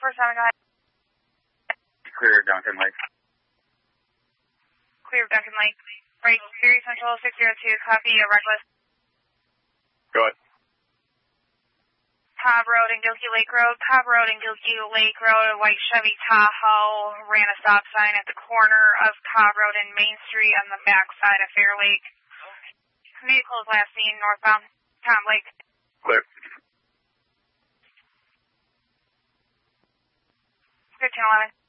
247, go ahead. Clear Duncan Lake. Clear Duncan Lake. Right, Fury Central 602, copy, reckless. Go ahead. Cobb Road and Gilkey Lake Road. Cobb Road and Gilkey Lake Road, a white Chevy Tahoe ran a stop sign at the corner of Cobb Road and Main Street on the back side of Fair Lake. Vehicle is last seen northbound Tom Lake. Clear. 1511.